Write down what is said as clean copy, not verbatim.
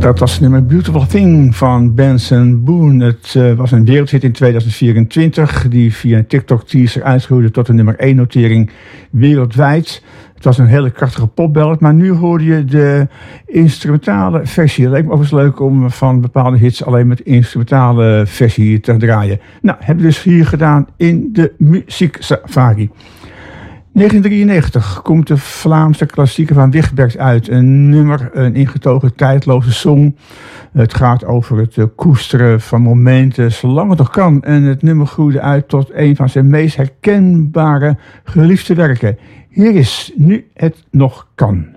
Dat was het nummer Beautiful Thing van Benson Boone. Het was een wereldhit in 2024 die via een TikTok-teaser uitgroeide tot een nummer 1 notering wereldwijd. Het was een hele krachtige popballad, maar nu hoorde je de instrumentale versie. Het leek me overigens leuk om van bepaalde hits alleen met instrumentale versie te draaien. Nou, hebben we dus hier gedaan in de Muziek Safari. 1993 komt de Vlaamse klassieker van Wichtbergs uit. Een nummer, een ingetogen tijdloze song. Het gaat over het koesteren van momenten zolang het nog kan. En het nummer groeide uit tot een van zijn meest herkenbare geliefde werken. Hier is Nu het nog kan.